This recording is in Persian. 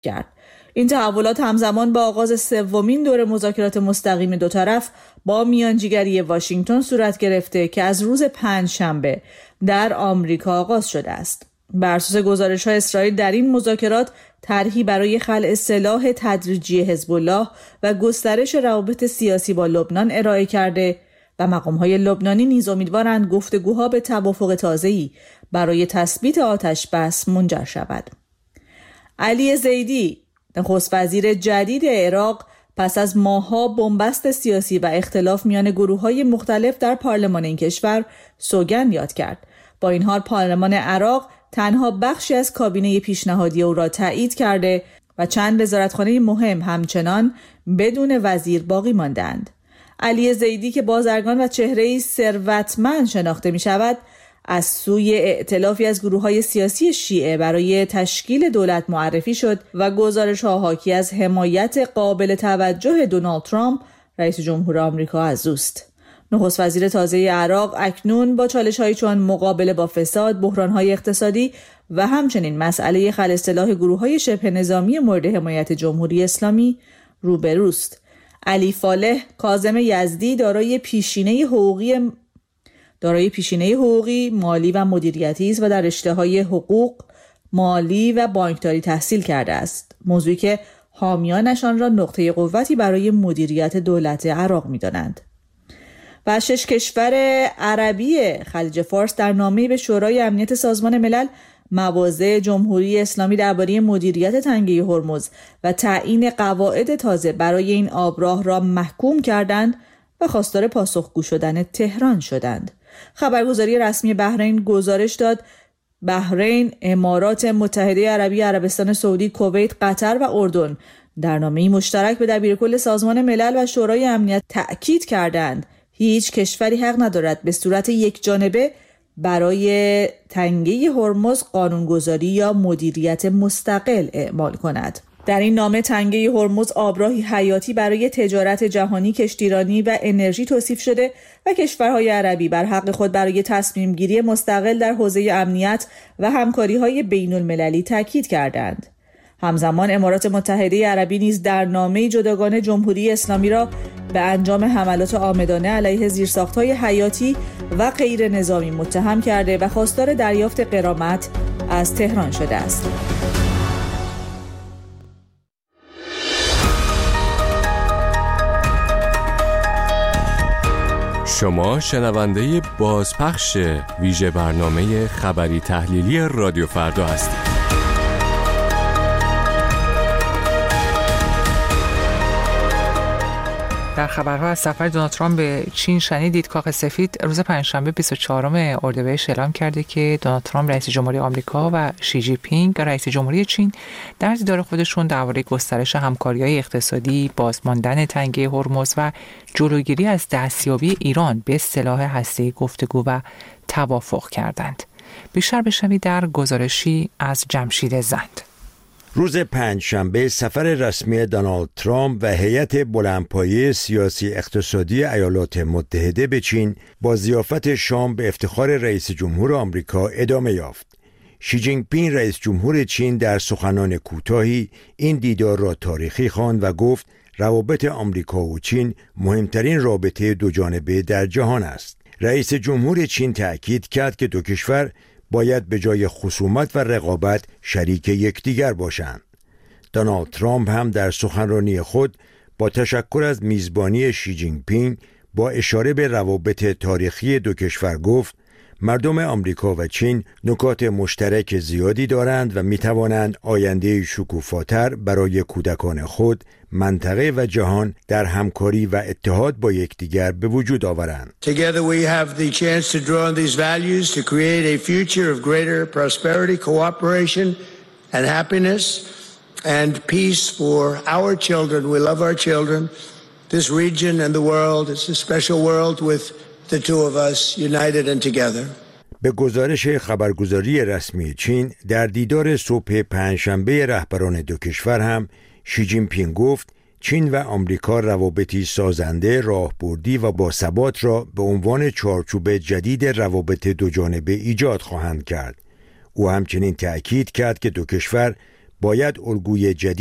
کرد. این تحولات همزمان با آغاز سومین دور مذاکرات مستقیم دو طرف با میانجیگری واشنگتن صورت گرفته که از روز پنجشنبه در آمریکا آغاز شده است. بر اساس گزارش‌های اسرائیل در این مذاکرات طرحی برای خلع سلاح تدریجی حزب الله و گسترش روابط سیاسی با لبنان ارائه کرده و مقام‌های لبنانی نیز امیدوارند گفتگوها به توافق تازه‌ای برای تثبیت آتش بس منجر شود. علی زیدی، نخست وزیر جدید عراق، پس از ماه‌ها بنبست سیاسی و اختلاف میان گروه‌های مختلف در پارلمان این کشور سوگند یاد کرد. با این حال پارلمان عراق تنها بخشی از کابینه پیشنهادی او را تایید کرده و چند وزارتخانه مهم همچنان بدون وزیر باقی ماندند. علی زیدی که بازرگان و چهره‌ای ثروتمند شناخته می‌شود، از سوی ائتلافی از گروه‌های سیاسی شیعه برای تشکیل دولت معرفی شد و گزارش‌ها حاکی از حمایت قابل توجه دونالد ترامپ رئیس جمهور آمریکا از اوست. نخست وزیر تازه عراق اکنون با چالش‌هایی چون مقابله با فساد، بحران‌های اقتصادی و همچنین مسئله خلع سلاح گروه‌های شبه نظامی مورد حمایت جمهوری اسلامی روبروست. علی فالح کاظم یزدی دارای پیشینه حقوقی، مالی و مدیریتی است و در رشته‌های حقوق، مالی و بانکداری تحصیل کرده است. موضوعی که حامیانشان را نقطه قوتی برای مدیریت دولت عراق می‌دانند. و 6 کشور عربی خلیج فارس در نامه‌ای به شورای امنیت سازمان ملل مواضع جمهوری اسلامی درباره مدیریت تنگه هرمز و تعیین قواعد تازه برای این آبراه را محکوم کردند و خواستار پاسخگو شدن تهران شدند. خبرگزاری رسمی بحرین گزارش داد بحرین، امارات متحده عربی، عربستان سعودی، کویت، قطر و اردن در نامه‌ای مشترک به دبیرکل سازمان ملل و شورای امنیت تأکید کردند هیچ کشوری حق ندارد به صورت یک جانبه برای تنگه هرمز قانونگذاری یا مدیریت مستقل اعمال کند. در این نامه تنگه هرمز آبراهی حیاتی برای تجارت جهانی، کشتیرانی و انرژی توصیف شده و کشورهای عربی بر حق خود برای تصمیم گیری مستقل در حوزه امنیت و همکاری‌های بین‌المللی تاکید کردند. همزمان امارات متحده عربی نیز در نامه جداگانه جمهوری اسلامی را به انجام حملات عامدانه علیه زیرساخت‌های حیاتی و غیر نظامی متهم کرده و خواستار دریافت غرامت از تهران شده است. شما شنونده بازپخش ویژه برنامه خبری تحلیلی رادیو فردا هستید. در خبرها از سفر دونالد ترامپ به چین شنیدید. کاخ سفید روز پنجشنبه 24 اردیبهشت اعلام کرده که دونالد ترامپ رئیس جمهوری آمریکا و شی جی پینگ رئیس جمهوری چین در دیدار خودشون درباره گسترش همکاری‌های اقتصادی، بازماندن تنگه هرمز و جلوگیری از دستیابی ایران به سلاح هسته‌ای گفتگو و توافق کردند. بیشتر بشنوید در گزارشی از جمشید زند. روز پنجشنبه سفر رسمی دونالد ترامپ و هیئت بلندپایه سیاسی اقتصادی ایالات متحده به چین با ضیافت شام به افتخار رئیس جمهور آمریکا ادامه یافت. شی جین پینگ رئیس جمهور چین در سخنان کوتاهی این دیدار را تاریخی خواند و گفت روابط آمریکا و چین مهمترین رابطه دوجانبه در جهان است. رئیس جمهور چین تأکید کرد که دو کشور باید به جای خصومت و رقابت شریک یکدیگر باشند. دونالد ترامپ هم در سخنرانی خود با تشکر از میزبانی شی جین پینگ با اشاره به روابط تاریخی دو کشور گفت مردم آمریکا و چین نکات مشترک زیادی دارند و میتوانند آینده شکوفاتر برای کودکان خود، منطقه و جهان در همکاری و اتحاد با یکدیگر به وجود آورند. Together we have the chance to draw on these values to create a future of greater prosperity, cooperation and happiness and peace for our children. We love our children. This region and the world, it's a special world with the two of us united and together. به گزارش خبرگزاری رسمی چین در دیدار صبح پنجشنبه رهبران دو کشور هم شی جین پینگ گفت چین و آمریکا روابطی سازنده، راهبردی و باثبات را به عنوان چارچوب جدید روابط دوجانبه ایجاد خواهند کرد. او همچنین تأکید کرد که دو کشور باید الگوی جدید